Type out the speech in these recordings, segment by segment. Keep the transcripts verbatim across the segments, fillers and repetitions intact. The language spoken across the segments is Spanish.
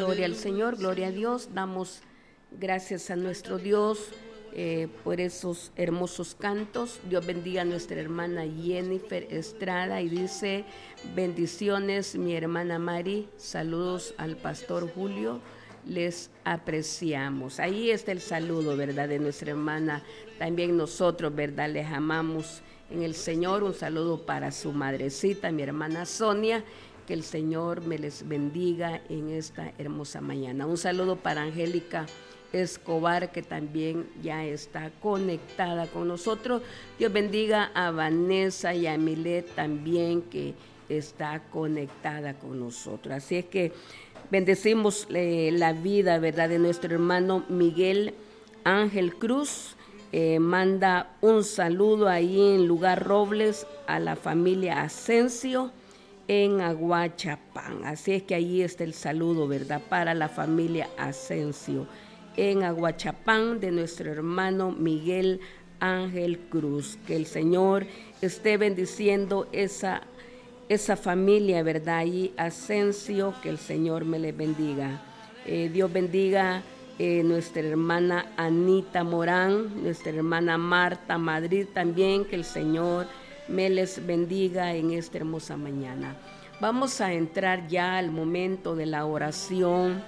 Gloria al Señor, gloria a Dios. Damos gracias a nuestro Dios eh, por esos hermosos cantos. Dios bendiga a nuestra hermana Jennifer Estrada y dice: bendiciones mi hermana Mari, saludos al pastor Julio, les apreciamos. Ahí está el saludo, ¿verdad?, de nuestra hermana. También nosotros, ¿verdad?, les amamos en el Señor. Un saludo para su madrecita, mi hermana Sonia. Que el Señor me les bendiga en esta hermosa mañana. Un saludo para Angélica Escobar, que también ya está conectada con nosotros. Dios bendiga a Vanessa y a Milet también, que está conectada con nosotros. Así es que bendecimos eh, la vida, ¿verdad?, de nuestro hermano Miguel Ángel Cruz. Eh, manda un saludo ahí en Lugar Robles a la familia Asensio en Aguachapán. Así es que ahí está el saludo, ¿verdad?, para la familia Asensio en Aguachapán de nuestro hermano Miguel Ángel Cruz. Que el Señor esté bendiciendo esa, esa familia, ¿verdad?, ahí Asensio, que el Señor me les bendiga. Eh, Dios bendiga eh, nuestra hermana Anita Morán, nuestra hermana Marta Madrid también, que el Señor me les bendiga en esta hermosa mañana. Vamos a entrar ya al momento de la oración.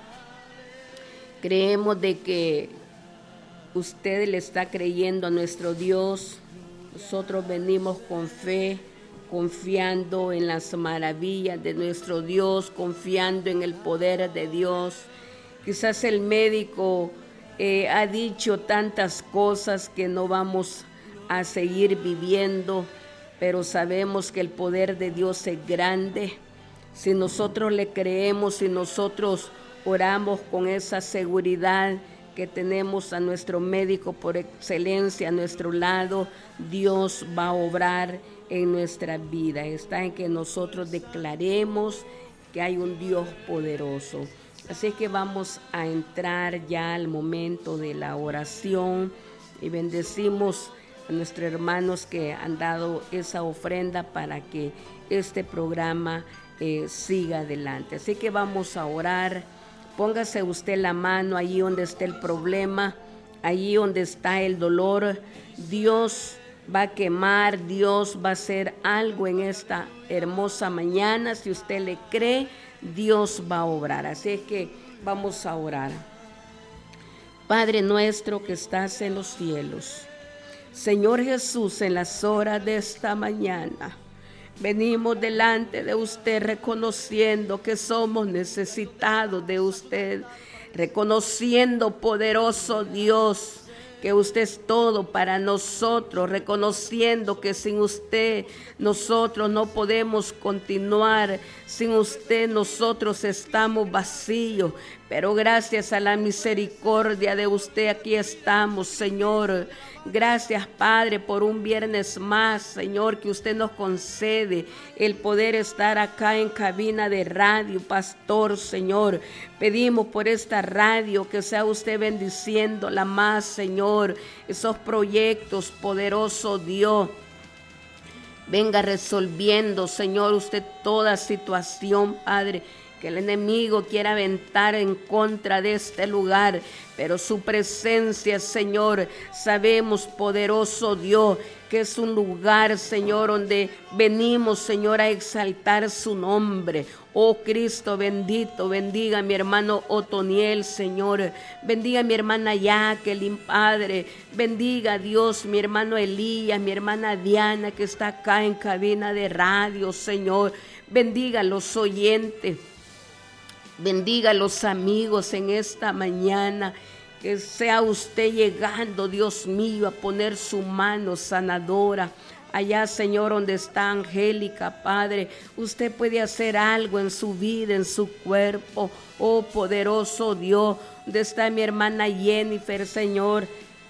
Creemos de que usted le está creyendo a nuestro Dios. Nosotros venimos con fe, confiando en las maravillas de nuestro Dios, confiando en el poder de Dios. Quizás el médico eh, ha dicho tantas cosas que no vamos a seguir viviendo, pero sabemos que el poder de Dios es grande. Si nosotros le creemos, si nosotros oramos con esa seguridad que tenemos a nuestro médico por excelencia a nuestro lado, Dios va a obrar en nuestra vida. Está en que nosotros declaremos que hay un Dios poderoso. Así que vamos a entrar ya al momento de la oración y bendecimos a nuestros hermanos que han dado esa ofrenda para que este programa eh, siga adelante. Así que vamos a orar. Póngase usted la mano allí donde está el problema, allí donde está el dolor. Dios va a quemar, Dios va a hacer algo en esta hermosa mañana. Si usted le cree, Dios va a obrar. Así que vamos a orar. Padre nuestro que estás en los cielos, Señor Jesús, en las horas de esta mañana, venimos delante de usted reconociendo que somos necesitados de usted, reconociendo, poderoso Dios, que usted es todo para nosotros, reconociendo que sin usted nosotros no podemos continuar, sin usted nosotros estamos vacíos, pero gracias a la misericordia de usted aquí estamos, Señor. Gracias, Padre, por un viernes más, Señor, que usted nos concede el poder estar acá en cabina de radio, Pastor, Señor. Pedimos por esta radio que sea usted bendiciéndola más, Señor, esos proyectos, poderoso Dios. Venga resolviendo, Señor, usted toda situación, Padre, que el enemigo quiera aventar en contra de este lugar, pero su presencia, Señor, sabemos, poderoso Dios, que es un lugar, Señor, donde venimos, Señor, a exaltar su nombre. Oh Cristo bendito, bendiga a mi hermano Otoniel, Señor, bendiga a mi hermana Jacqueline, Padre, bendiga a Dios, mi hermano Elías, mi hermana Diana, que está acá en cabina de radio, Señor, bendiga a los oyentes. Bendiga a los amigos en esta mañana, que sea usted llegando, Dios mío, a poner su mano sanadora. Allá, Señor, donde está Angélica, Padre, usted puede hacer algo en su vida, en su cuerpo. Oh, poderoso Dios, donde está mi hermana Jennifer, Señor.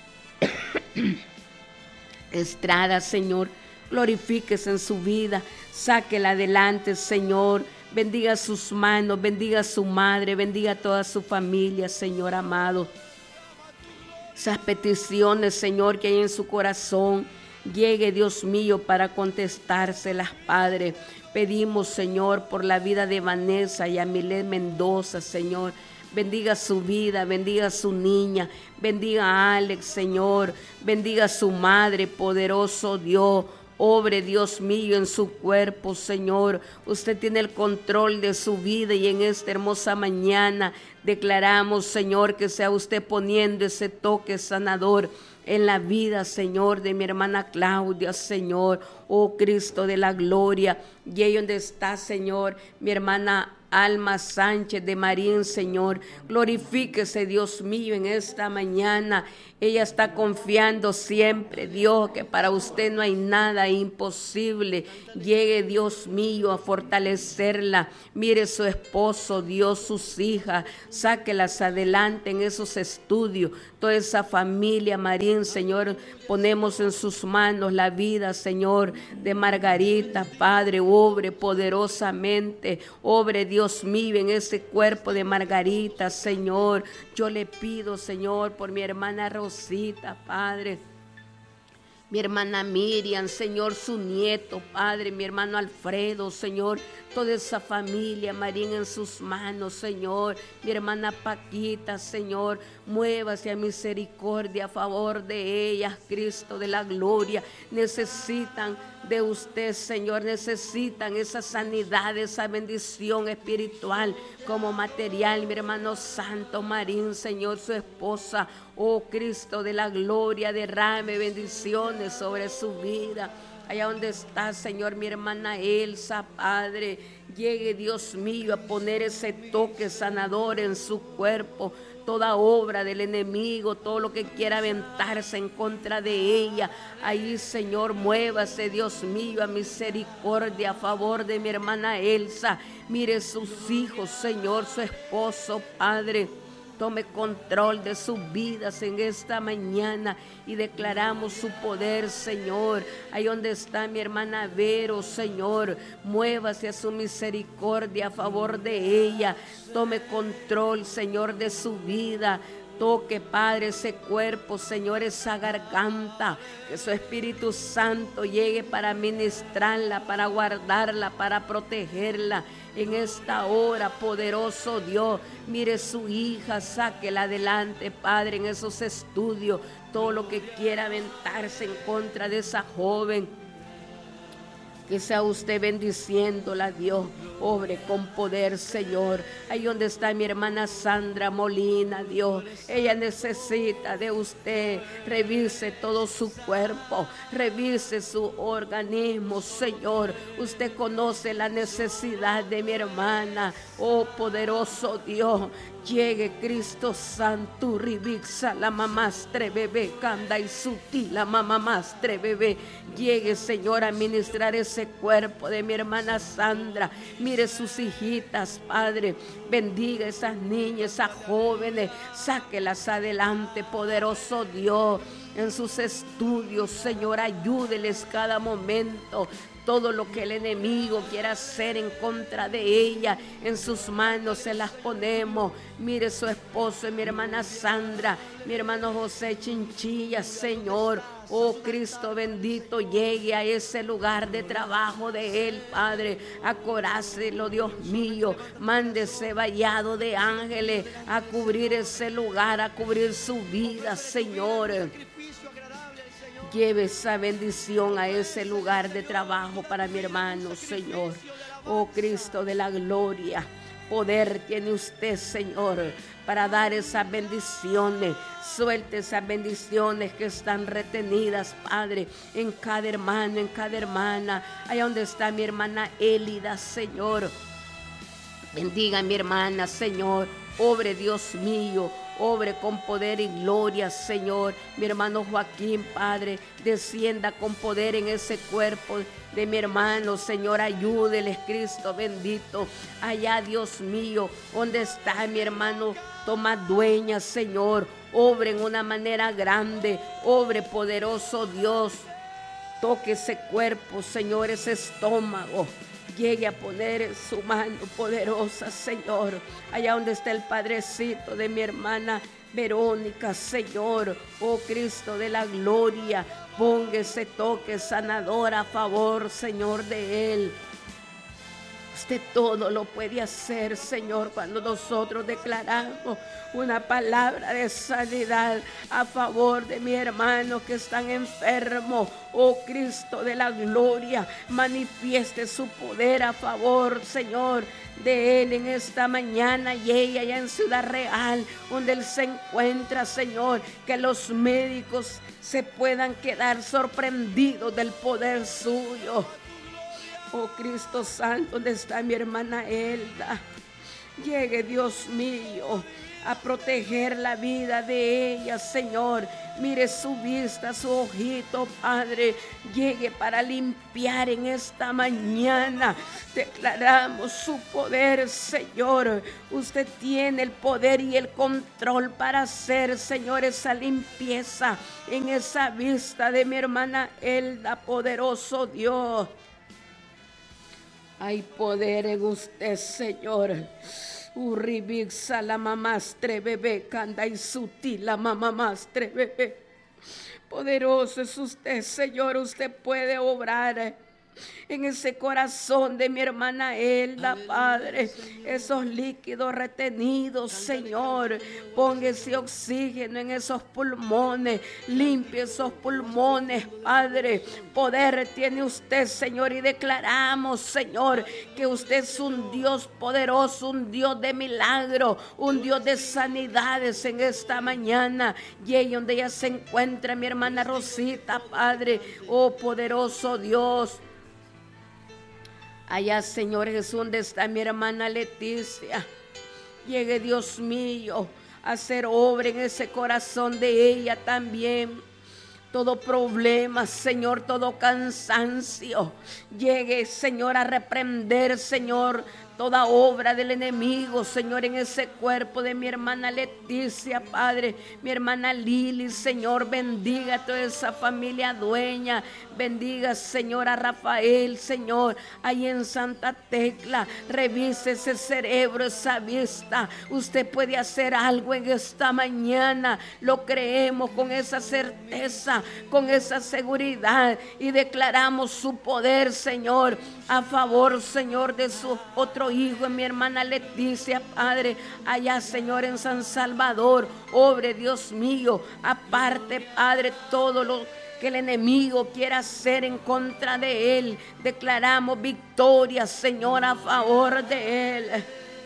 Estrada, Señor, glorifíquese en su vida, sáquela adelante, Señor. Bendiga sus manos, bendiga a su madre, bendiga a toda su familia, Señor amado. Esas peticiones, Señor, que hay en su corazón, llegue, Dios mío, para contestárselas, Padre. Pedimos, Señor, por la vida de Vanessa y Amilet Mendoza, Señor. Bendiga su vida, bendiga a su niña, bendiga a Alex, Señor, bendiga a su madre, poderoso Dios. Obre, Dios mío, en su cuerpo, Señor. Usted tiene el control de su vida y en esta hermosa mañana declaramos, Señor, que sea usted poniendo ese toque sanador en la vida, Señor, de mi hermana Claudia, Señor. Oh Cristo de la gloria. Y ahí donde está, Señor, mi hermana Alma Sánchez de Marín, Señor, glorifíquese, Dios mío, en esta mañana. Ella está confiando siempre, Dios, que para usted no hay nada imposible. Llegue, Dios mío, a fortalecerla. Mire su esposo, Dios, sus hijas, sáquelas adelante en esos estudios. Toda esa familia, Marín, Señor, ponemos en sus manos la vida, Señor, de Margarita, Padre, obre poderosamente, obre, Dios mío, en ese cuerpo de Margarita, Señor. Yo le pido, Señor, por mi hermana Rosita, Padre, mi hermana Miriam, Señor, su nieto, Padre, mi hermano Alfredo, Señor, toda esa familia, Marín, en sus manos, Señor, mi hermana Paquita, Señor, muévase a misericordia a favor de ellas, Cristo de la gloria. Necesitan de usted, Señor, necesitan esa sanidad, esa bendición espiritual como material. Mi hermano Santo Marín, Señor, su esposa, oh Cristo de la gloria, derrame bendiciones sobre su vida. Allá donde está, Señor, mi hermana Elsa, Padre, llegue, Dios mío, a poner ese toque sanador en su cuerpo. Toda obra del enemigo, todo lo que quiera aventarse en contra de ella, ahí, Señor, muévase, Dios mío, a misericordia a favor de mi hermana Elsa. Mire sus hijos, Señor, su esposo, Padre. Tome control de sus vidas en esta mañana y declaramos su poder, Señor. Ahí donde está mi hermana Vero, Señor, muévase a su misericordia a favor de ella. Tome control, Señor, de su vida. Toque, Padre, ese cuerpo, Señor, esa garganta, que su Espíritu Santo llegue para ministrarla, para guardarla, para protegerla. En esta hora, poderoso Dios, mire su hija, sáquela adelante, Padre, en esos estudios. Todo lo que quiera aventarse en contra de esa joven, que sea usted bendiciéndola, Dios. Obre con poder, Señor. Ahí donde está mi hermana Sandra Molina, Dios. Ella necesita de usted. Revise todo su cuerpo. Revise su organismo, Señor. Usted conoce la necesidad de mi hermana. Oh, poderoso Dios. Llegue Cristo Santo, ribixa la mamastre bebé, canda y sutil la mamamastre bebé. Llegue, Señor, a ministrar ese cuerpo de mi hermana Sandra. Mire sus hijitas, Padre. Bendiga a esas niñas, esas jóvenes. Sáquelas adelante, poderoso Dios. En sus estudios, Señor, ayúdeles cada momento. Todo lo que el enemigo quiera hacer en contra de ella, en sus manos se las ponemos. Mire su esposo y mi hermana Sandra, mi hermano José Chinchilla, Señor. Oh Cristo bendito, llegue a ese lugar de trabajo de él, Padre. Acorácelo, Dios mío. Mande ese vallado de ángeles a cubrir ese lugar, a cubrir su vida, Señor. Lleve esa bendición a ese lugar de trabajo para mi hermano, Señor. Oh Cristo de la gloria, poder tiene usted, Señor, para dar esas bendiciones. Suelte esas bendiciones que están retenidas, Padre, en cada hermano, en cada hermana. Allá donde está mi hermana Élida, Señor. Bendiga a mi hermana, Señor. Obre, Dios mío. Obre con poder y gloria, Señor. Mi hermano Joaquín, Padre, descienda con poder en ese cuerpo de mi hermano, Señor. Ayúdeles, Cristo bendito. Allá, Dios mío, donde está mi hermano Tomás Dueña, Señor. Obre en una manera grande. Obre, poderoso Dios. Toque ese cuerpo, Señor, ese estómago. Llegue a poner su mano poderosa, Señor, allá donde está el padrecito de mi hermana Verónica, Señor, oh Cristo de la gloria, ponga ese toque sanador a favor, Señor, de él. Usted todo lo puede hacer, Señor, cuando nosotros declaramos una palabra de sanidad a favor de mi hermano que están enfermos. Oh Cristo de la gloria, manifieste su poder a favor, Señor, de él en esta mañana y ella allá en Ciudad Real, donde él se encuentra, Señor, que los médicos se puedan quedar sorprendidos del poder suyo. Oh Cristo Santo, ¿dónde está mi hermana Elda? Llegue, Dios mío, a proteger la vida de ella, Señor. Mire su vista, su ojito, Padre. Llegue para limpiar en esta mañana. Declaramos su poder, Señor. Usted tiene el poder y el control para hacer, Señor, esa limpieza en esa vista de mi hermana Elda, poderoso Dios. Hay poder en usted, Señor. Urribixa la mamastre bebé, canda y sutil la mamamastre bebé. Poderoso es usted, Señor. Usted puede obrar en ese corazón de mi hermana Elda, Padre. Esos líquidos retenidos, Señor. Ponga ese oxígeno en esos pulmones. Limpie esos pulmones, Padre. Poder tiene usted, Señor. Y declaramos, Señor, que usted es un Dios poderoso, un Dios de milagro, un Dios de sanidades en esta mañana. Y ahí donde ella se encuentra, mi hermana Rosita, Padre. Oh, poderoso Dios. Allá, Señor Jesús, donde está mi hermana Leticia. Llegue, Dios mío, a hacer obra en ese corazón de ella también. Todo problema, Señor, todo cansancio. Llegue, Señor, a reprender, Señor, toda obra del enemigo, Señor, en ese cuerpo de mi hermana Leticia, Padre. Mi hermana Lili, Señor, bendiga a toda esa familia dueña. Bendiga, Señor, a Rafael, Señor, ahí en Santa Tecla. Revise ese cerebro, esa vista. Usted puede hacer algo en esta mañana. Lo creemos con esa certeza, con esa seguridad. Y declaramos su poder, Señor, a favor, Señor, de su otro hijo, en mi hermana Leticia, Padre, allá, Señor, en San Salvador. Obre, Dios mío, aparte, Padre, todo lo que el enemigo quiera hacer en contra de él. Declaramos victoria, Señor, a favor de él.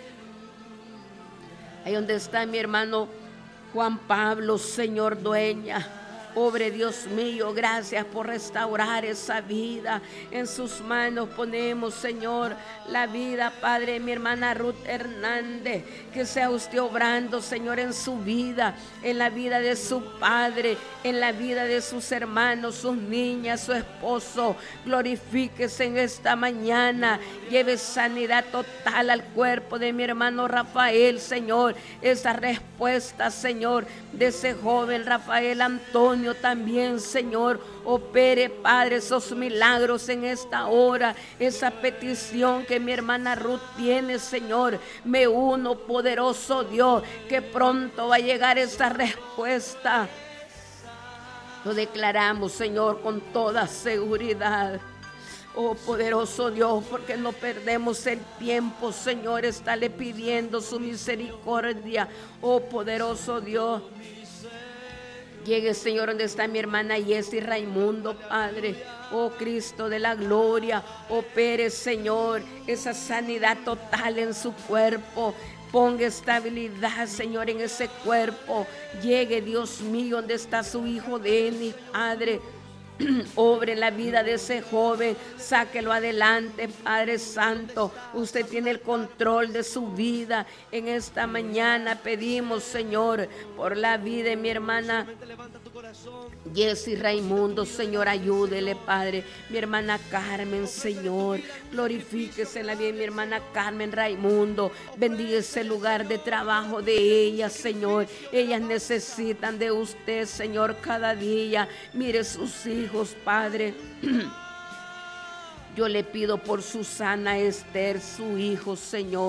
Ahí donde está mi hermano Juan Pablo, Señor, dueña. Obre, Dios mío, gracias por restaurar esa vida. En sus manos ponemos, Señor, la vida, Padre, de mi hermana Ruth Hernández. Que sea usted obrando, Señor, en su vida, en la vida de su padre, en la vida de sus hermanos, sus niñas, su esposo. Glorifíquese en esta mañana. Lleve sanidad total al cuerpo de mi hermano Rafael, Señor. Esa respuesta, Señor, de ese joven Rafael Antonio también, Señor. Opere, Padre, esos milagros en esta hora. Esa petición que mi hermana Ruth tiene, Señor. Me uno, poderoso Dios, que pronto va a llegar esa respuesta. Lo declaramos, Señor, con toda seguridad. Oh, poderoso Dios, porque no perdemos el tiempo, Señor. Estarle pidiendo su misericordia. Oh, poderoso Dios. Llegue, Señor, donde está mi hermana Yesy Raimundo, Padre. Oh, Cristo de la gloria, opere, Señor, esa sanidad total en su cuerpo. Ponga estabilidad, Señor, en ese cuerpo. Llegue, Dios mío, donde está su hijo Denis, Padre. Obre en la vida de ese joven, sáquelo adelante, Padre Santo. Usted tiene el control de su vida. En esta mañana pedimos, Señor, por la vida de mi hermana Yesy Raimundo, Señor, ayúdele, Padre. Mi hermana Carmen, Señor, glorifíquese en la vida de mi hermana Carmen Raimundo. Bendiga ese lugar de trabajo de ellas, Señor. Ellas necesitan de usted, Señor, cada día. Mire sus hijos, Padre. Yo le pido por Susana Esther, su hijo, Señor.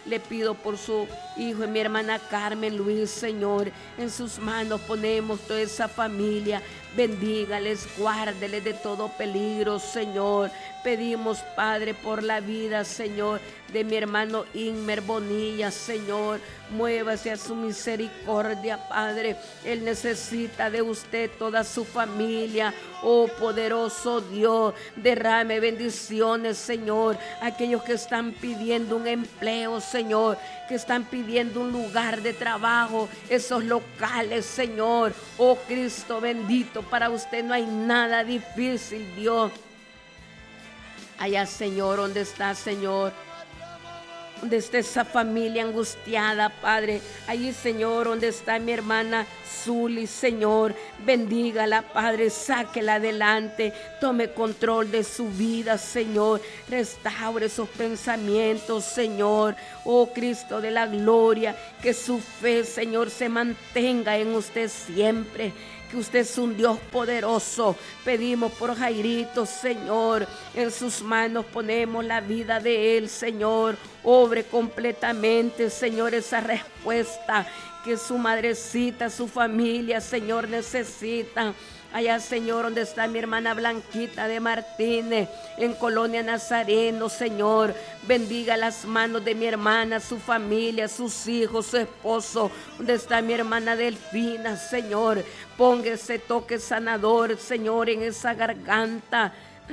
Le pido por su hijo y mi hermana Carmen Luis, Señor. En sus manos ponemos toda esa familia. Bendígales, guárdeles de todo peligro, Señor. Pedimos, Padre, por la vida, Señor, de mi hermano Inmer Bonilla, Señor. Muévase a su misericordia, Padre. Él necesita de usted, toda su familia. Oh, poderoso Dios, derrame bendiciones, Señor. Aquellos que están pidiendo un empleo, Señor, que están pidiendo un lugar de trabajo, esos locales, Señor. Oh, Cristo bendito, para usted no hay nada difícil, Dios. Allá, Señor, ¿dónde está, Señor? ¿Dónde está esa familia angustiada, Padre? Allí, Señor, donde está mi hermana Zuli, Señor, bendígala, Padre, sáquela adelante, tome control de su vida, Señor, restaure sus pensamientos, Señor. Oh, Cristo de la gloria, que su fe, Señor, se mantenga en usted siempre, que usted es un Dios poderoso. Pedimos por Jairito, Señor, en sus manos ponemos la vida de él, Señor. Obre completamente, Señor, esa respuesta que su madrecita, su familia, Señor, necesitan. Allá, Señor, donde está mi hermana Blanquita de Martínez, en Colonia Nazareno, Señor, bendiga las manos de mi hermana, su familia, sus hijos, su esposo. Donde está mi hermana Delfina, Señor, ponga ese toque sanador, Señor, en esa garganta.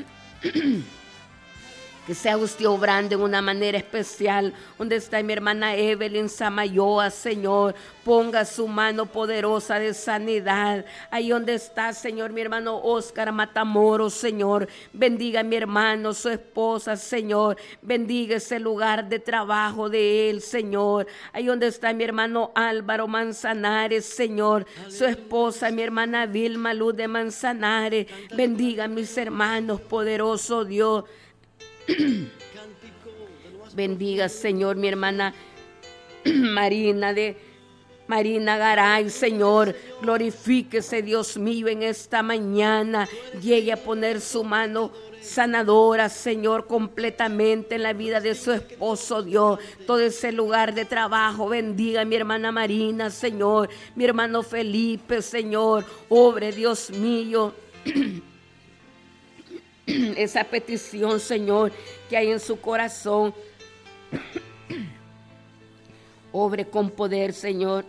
Que sea usted obrando en una manera especial. Donde está mi hermana Evelyn Samayoa, Señor, ponga su mano poderosa de sanidad. Ahí donde está, Señor, mi hermano Oscar Matamoros, Señor, bendiga a mi hermano, su esposa, Señor, bendiga ese lugar de trabajo de él, Señor. Ahí donde está mi hermano Álvaro Manzanares, Señor, su esposa, mi hermana Vilma Luz de Manzanares, bendiga a mis hermanos, poderoso Dios. Bendiga, Señor, mi hermana Marina de Marina Garay, Señor, glorifíquese, Dios mío, en esta mañana. Llegue a poner su mano sanadora, Señor, completamente en la vida de su esposo, Dios. Todo ese lugar de trabajo, bendiga a mi hermana Marina, Señor, mi hermano Felipe, Señor, obre, Dios mío. Esa petición, Señor, que hay en su corazón, obre con poder, Señor.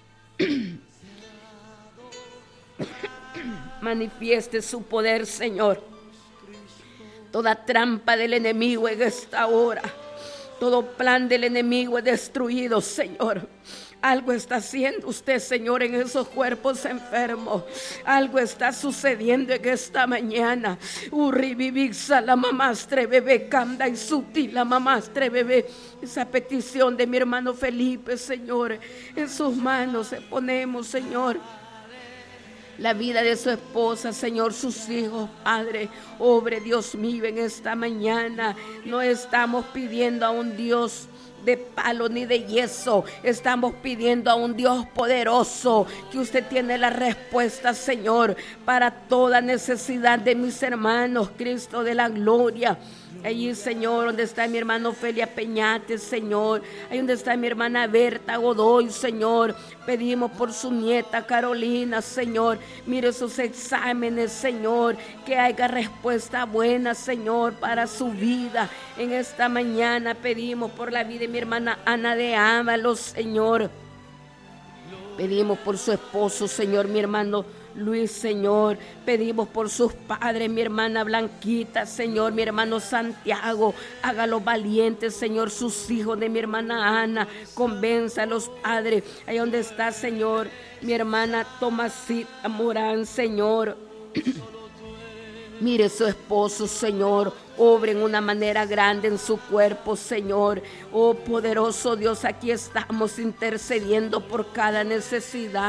Manifieste su poder, Señor. Toda trampa del enemigo en esta hora, todo plan del enemigo es destruido, Señor. Algo está haciendo usted, Señor, en esos cuerpos enfermos. Algo está sucediendo en esta mañana. Urribibixa la mamastre bebé, canda y sutil la mamastre bebé. Esa petición de mi hermano Felipe, Señor, en sus manos se ponemos, Señor. La vida de su esposa, Señor, sus hijos, Padre, obre, Dios mío, en esta mañana. No estamos pidiendo a un Dios de palo ni de yeso, estamos pidiendo a un Dios poderoso, que usted tiene la respuesta, Señor, para toda necesidad de mis hermanos, Cristo de la gloria. Allí, Señor, donde está mi hermano Felia Peñate, Señor, ahí donde está mi hermana Berta Godoy, Señor, pedimos por su nieta Carolina, Señor, mire sus exámenes, Señor, que haya respuesta buena, Señor, para su vida. En esta mañana pedimos por la vida de mi hermana Ana de Ábalos, Señor, pedimos por su esposo, Señor, mi hermano Luis, Señor, pedimos por sus padres, mi hermana Blanquita, Señor, mi hermano Santiago, hágalo valientes, Señor, sus hijos de mi hermana Ana, convenza a los padres, ahí donde está, Señor, mi hermana Tomasita Morán, Señor. Mire su esposo, Señor, obre en una manera grande en su cuerpo, Señor. Oh, poderoso Dios, aquí estamos intercediendo por cada necesidad.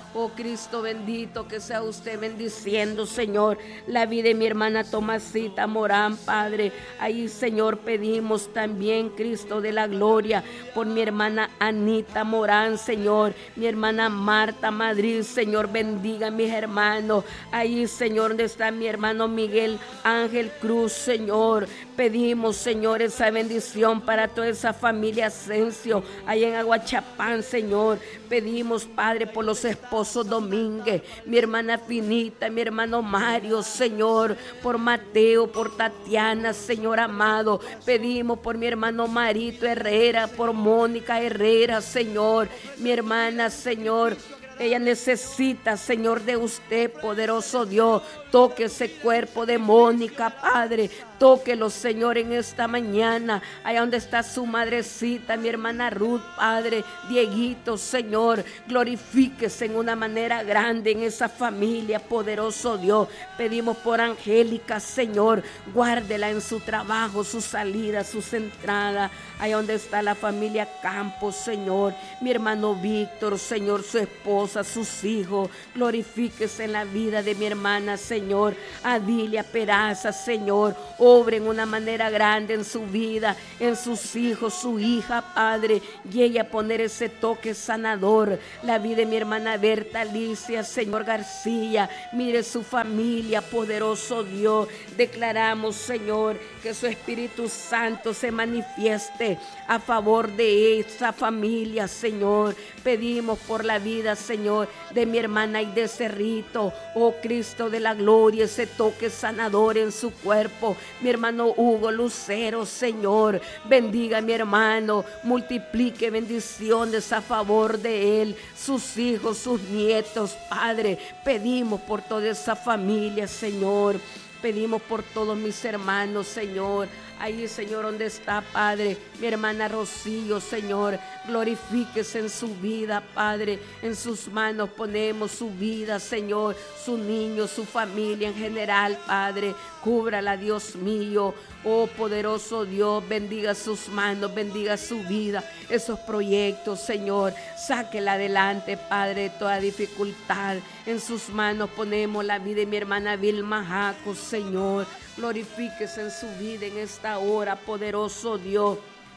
Oh Cristo bendito, que sea usted bendiciendo, Señor, la vida de mi hermana Tomasita Morán, Padre. Ahí, Señor, pedimos también, Cristo de la gloria, por mi hermana Anita Morán, Señor, mi hermana Marta Madrid, Señor, bendiga a mis hermanos. Ahí, Señor, donde está mi hermano Miguel Ángel Cruz, Señor, pedimos, Señor, esa bendición para toda esa familia Asensio, ahí en Aguachapán, Señor. Pedimos, Padre, por los esposos Domínguez, mi hermana Finita, mi hermano Mario, Señor, por Mateo, por Tatiana, Señor amado. Pedimos por mi hermano Marito Herrera, por Mónica Herrera, Señor, mi hermana, Señor. Ella necesita, Señor, de usted, poderoso Dios. Toque ese cuerpo de Mónica, Padre. Tóquelo, Señor, en esta mañana. Allá donde está su madrecita, mi hermana Ruth, Padre. Dieguito, Señor. Glorifíquese en una manera grande en esa familia, poderoso Dios. Pedimos por Angélica, Señor. Guárdela en su trabajo, su salida, sus entradas. Allá donde está la familia Campos, Señor. Mi hermano Víctor, Señor, su esposa, sus hijos. Glorifíquese en la vida de mi hermana, Señor. Adilia Peraza, Señor. Obre en una manera grande en su vida, en sus hijos, su hija, Padre. Llegue a poner ese toque sanador. La vida de mi hermana Berta Alicia, Señor García. Mire su familia, poderoso Dios. Declaramos, Señor, que su Espíritu Santo se manifieste a favor de esa familia, Señor. Pedimos por la vida, Señor, de mi hermana Aide Cerrito. Oh Cristo de la gloria, ese toque sanador en su cuerpo. Mi hermano Hugo Lucero, Señor, bendiga a mi hermano, multiplique bendiciones a favor de él, sus hijos, sus nietos, Padre. Pedimos por toda esa familia, Señor. Pedimos por todos mis hermanos, Señor. Ahí, Señor, donde está, Padre, mi hermana Rocío, Señor, glorifíquese en su vida, Padre. En sus manos ponemos su vida, Señor, su niño, su familia en general, Padre. Cúbrala, Dios mío. Oh, poderoso Dios, bendiga sus manos, bendiga su vida, esos proyectos, Señor. Sáquela adelante, Padre, de toda dificultad. En sus manos ponemos la vida de mi hermana Vilma Jaco, Señor. Glorifíquese en su vida en esta hora, poderoso Dios.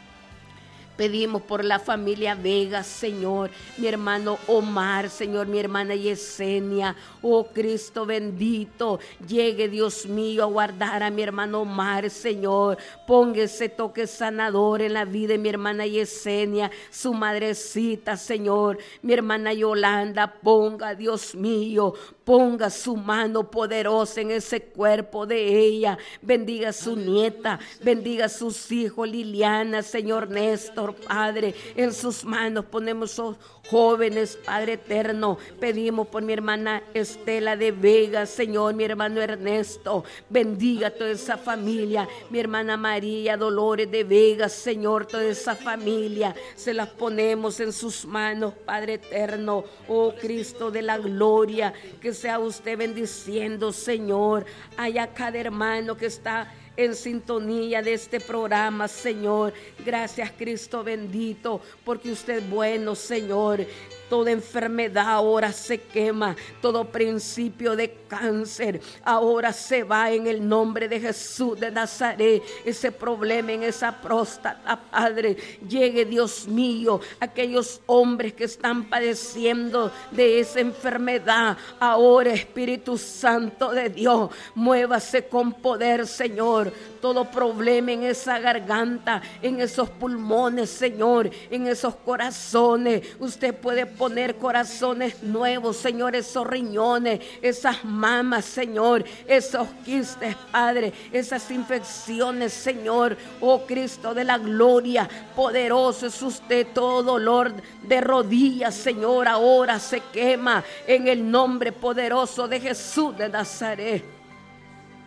Pedimos por la familia Vega, Señor, mi hermano Omar, Señor, mi hermana Yesenia. Oh Cristo bendito, llegue, Dios mío, a guardar a mi hermano Omar, Señor. Ponga ese toque sanador en la vida de mi hermana Yesenia, su madrecita, Señor. Mi hermana Yolanda, ponga, Dios mío, ponga su mano poderosa en ese cuerpo de ella. Bendiga a su nieta, bendiga a sus hijos, Liliana, Señor Néstor, Padre. En sus manos ponemos esos jóvenes, Padre eterno. Pedimos por mi hermana Estela de Vega, Señor, mi hermano Ernesto. Bendiga a toda esa familia. Mi hermana María Dolores de Vega, Señor, toda esa familia. Se las ponemos en sus manos, Padre eterno. Oh Cristo de la gloria, que sea usted bendiciendo, Señor. Haya cada hermano que está en sintonía de este programa, Señor. Gracias, Cristo bendito, porque usted es bueno, Señor. Toda enfermedad ahora se quema, todo principio de cáncer ahora se va en el nombre de Jesús de Nazaret. Ese problema en esa próstata, Padre, llegue, Dios mío, aquellos hombres que están padeciendo de esa enfermedad. Ahora, Espíritu Santo de Dios, muévase con poder, Señor. Todo problema en esa garganta, en esos pulmones, Señor, en esos corazones. Usted puede poner corazones nuevos, Señor, esos riñones, esas mamas, Señor, esos quistes, Padre, esas infecciones, Señor. Oh Cristo de la gloria, poderoso es usted. Todo dolor de rodillas, Señor, ahora se quema en el nombre poderoso de Jesús de Nazaret.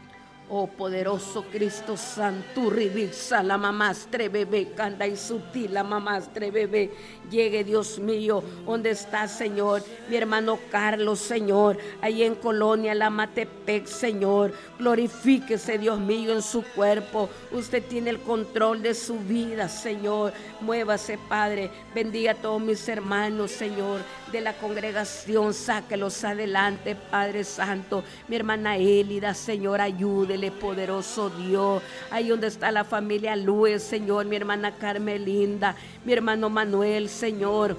Oh poderoso Cristo Santo, rivisa la mamastre bebé, canda y sutil la mamastre bebé. Llegue, Dios mío, ¿dónde está, Señor? Mi hermano Carlos, Señor, ahí en Colonia La Matepec, Señor. Glorifíquese, Dios mío, en su cuerpo. Usted tiene el control de su vida, Señor. Muévase, Padre. Bendiga a todos mis hermanos, Señor, de la congregación. Sáquelos adelante, Padre Santo. Mi hermana Élida, Señor, ayúdele, poderoso Dios. Ahí donde está la familia Luis, Señor. Mi hermana Carmelinda, mi hermano Manuel, Señor.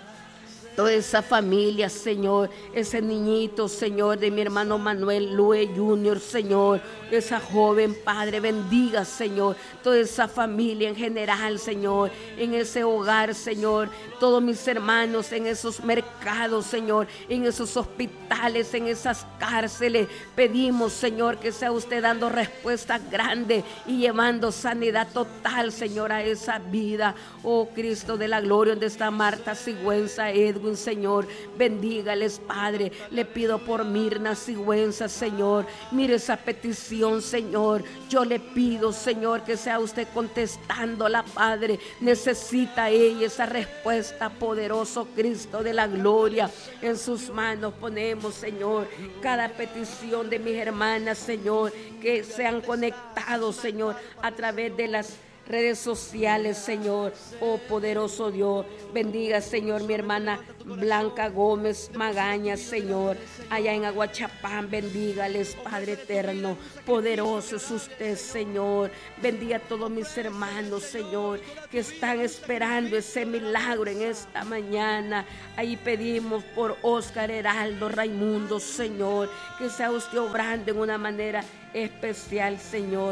Toda esa familia, Señor, ese niñito, Señor, de mi hermano Manuel Luis Junior, Señor, esa joven, Padre, bendiga, Señor, toda esa familia en general, Señor, en ese hogar, Señor, todos mis hermanos en esos mercados, Señor, en esos hospitales, en esas cárceles, pedimos, Señor, que sea usted dando respuesta grande y llevando sanidad total, Señor, a esa vida. Oh Cristo de la gloria, donde está Marta Sigüenza, Edwin, Señor, bendígales, Padre. Le pido por Mirna Sigüenza, Señor, mire esa petición, Señor. Yo le pido, Señor, que sea usted contestándola, Padre. Necesita ella esa respuesta, poderoso Cristo de la gloria. En sus manos ponemos, Señor, cada petición de mis hermanas, Señor, que se han conectado, Señor, a través de las redes sociales, Señor. Oh poderoso Dios, bendiga, Señor, mi hermana Blanca Gómez Magaña, Señor, allá en Aguachapán. Bendígales, Padre eterno, poderoso es usted, Señor. Bendiga a todos mis hermanos, Señor, que están esperando ese milagro en esta mañana. Ahí pedimos por Oscar Heraldo Raimundo, Señor, que sea usted obrando en una manera especial, Señor.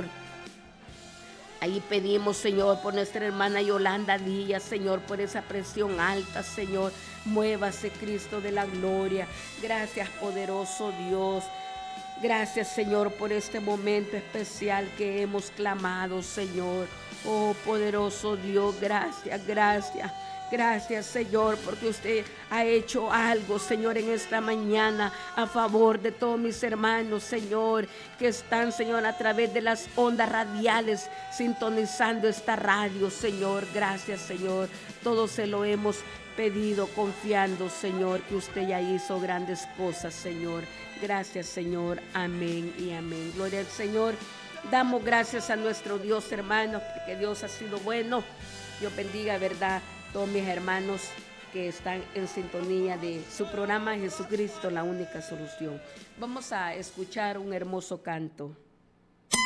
Ahí pedimos, Señor, por nuestra hermana Yolanda Díaz, Señor, por esa presión alta, Señor. Muévase, Cristo de la gloria. Gracias, poderoso Dios. Gracias, Señor, por este momento especial que hemos clamado, Señor. Oh, poderoso Dios, gracias, gracias. Gracias, Señor, porque usted ha hecho algo, Señor, en esta mañana a favor de todos mis hermanos, Señor, que están, Señor, a través de las ondas radiales sintonizando esta radio, Señor. Gracias, Señor. Todo se lo hemos pedido confiando, Señor, que usted ya hizo grandes cosas, Señor. Gracias, Señor. Amén y amén. Gloria al Señor. Damos gracias a nuestro Dios, hermanos, porque Dios ha sido bueno. Dios bendiga, ¿verdad?, todos mis hermanos que están en sintonía de su programa Jesucristo, la única solución. Vamos a escuchar un hermoso canto.